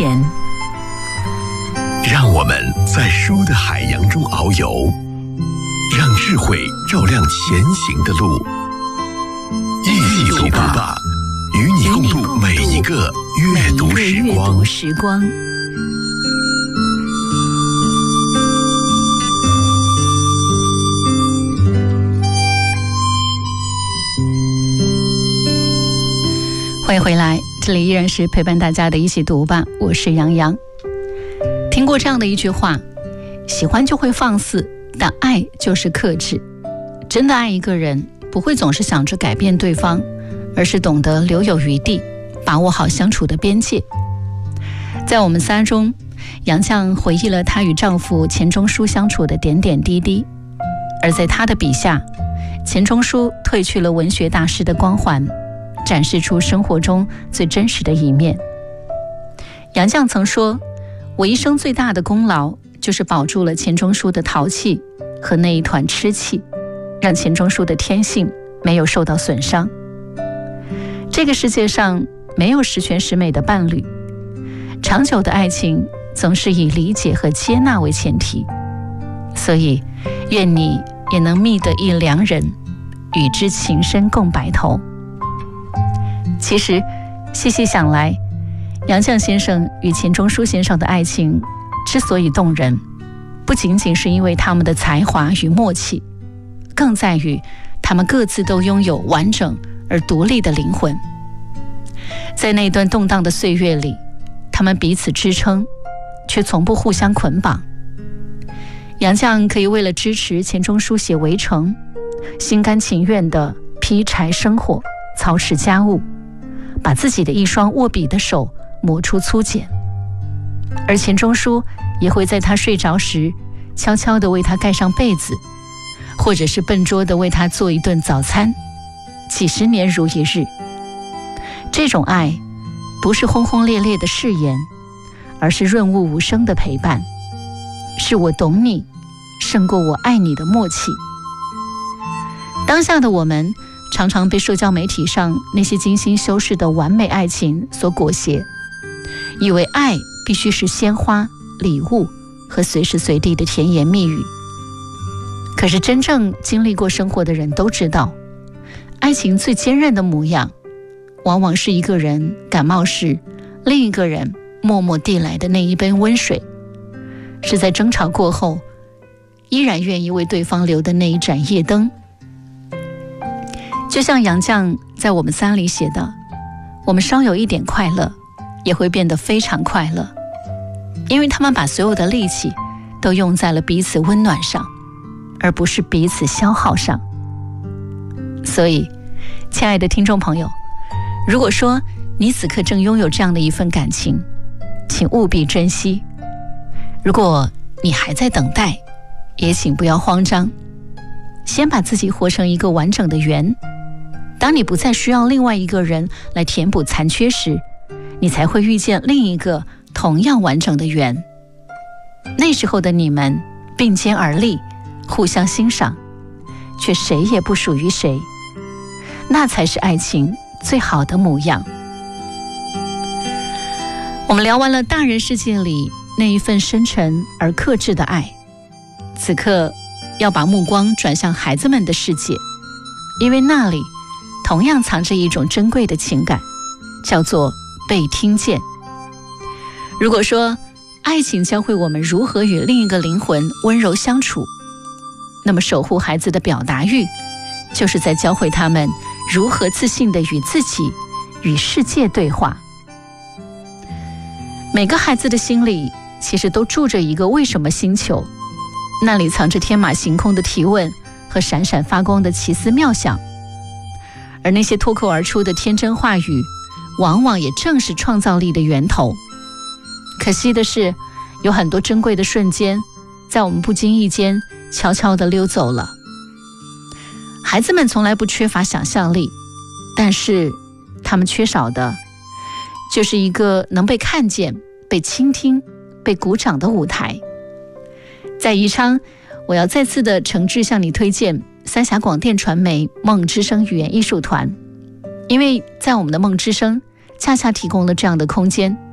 田。 让我们在书的海洋中遨游，让智慧照亮前行的路。一起读吧，与你共度每一个阅读时光。 欢迎回来，这里依然是陪伴大家的一起读吧，我是杨洋。听过这样的一句话，喜欢就会放肆，但爱就是克制。真的爱一个人，不会总是想着改变对方，而是懂得留有余地，把握好相处的边界。在我们仨中，杨绛回忆了她与丈夫钱钟书相处的点点滴滴，而在她的笔下，钱钟书褪去了文学大师的光环，展示出生活中最真实的一面。杨绛曾说，我一生最大的功劳就是保住了钱钟书的淘气和那一团痴气，让钱钟书的天性没有受到损伤。这个世界上没有十全十美的伴侣，长久的爱情总是以理解和接纳为前提，所以愿你也能觅得一良人，与之情深共白头。其实细细想来，杨绛先生与钱钟书先生的爱情之所以动人，不仅仅是因为他们的才华与默契，更在于他们各自都拥有完整而独立的灵魂。在那段动荡的岁月里，他们彼此支撑，却从不互相捆绑。杨绛可以为了支持钱钟书写《围城》，心甘情愿地劈柴生火，操持家务，把自己的一双握笔的手磨出粗茧，而钱钟书也会在他睡着时悄悄地为他盖上被子，或者是笨拙地为他做一顿早餐，几十年如一日。这种爱不是轰轰烈烈的誓言，而是润物无声的陪伴，是我懂你胜过我爱你的默契。当下的我们常常被社交媒体上那些精心修饰的完美爱情所裹挟，以为爱必须是鲜花、礼物和随时随地的甜言蜜语。可是真正经历过生活的人都知道，爱情最坚韧的模样，往往是一个人感冒时，另一个人默默递来的那一杯温水，是在争吵过后依然愿意为对方留的那一盏夜灯。就像杨绛在《我们仨》里写的，我们稍有一点快乐，也会变得非常快乐，因为他们把所有的力气都用在了彼此温暖上，而不是彼此消耗上。所以，亲爱的听众朋友，如果说你此刻正拥有这样的一份感情，请务必珍惜。如果你还在等待，也请不要慌张，先把自己活成一个完整的圆。当你不再需要另外一个人来填补残缺时，你才会遇见另一个同样完整的圆。那时候的你们并肩而立，互相欣赏，却谁也不属于谁，那才是爱情最好的模样。我们聊完了大人世界里那一份深沉而克制的爱，此刻要把目光转向孩子们的世界，因为那里同样藏着一种珍贵的情感，叫做被听见。如果说爱情教会我们如何与另一个灵魂温柔相处，那么守护孩子的表达欲，就是在教会他们如何自信地与自己、与世界对话。每个孩子的心里其实都住着一个为什么星球，那里藏着天马行空的提问和闪闪发光的奇思妙想，而那些脱口而出的天真话语，往往也正是创造力的源头。可惜的是，有很多珍贵的瞬间，在我们不经意间悄悄地溜走了。孩子们从来不缺乏想象力，但是他们缺少的就是一个能被看见、被倾听、被鼓掌的舞台。在宜昌，我要再次的诚挚向你推荐三峡广电传媒梦之声语言艺术团，因为在我们的梦之声恰恰提供了这样的空间，